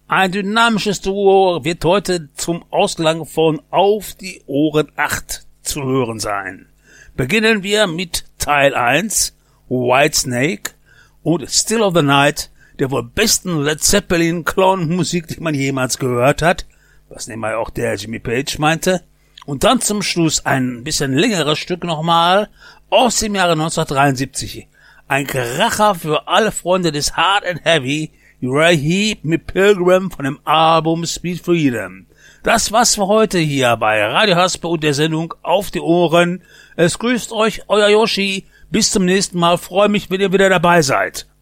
Ein dynamisches Duo wird heute zum Ausklang von Auf die Ohren 8 zu hören sein. Beginnen wir mit Teil 1, Whitesnake und Still of the Night, der wohl besten Led Zeppelin Clown-Musik, die man jemals gehört hat, was nebenbei auch der Jimmy Page meinte. Und dann zum Schluss ein bisschen längeres Stück nochmal aus dem Jahre 1973. Ein Kracher für alle Freunde des Hard and Heavy, Uriah Heep mit Pilgrim von dem Album Speed Freedom. Das war's für heute hier bei Radio Haspe und der Sendung Auf die Ohren. Es grüßt euch, euer Yoshi. Bis zum nächsten Mal. Freue mich, wenn ihr wieder dabei seid.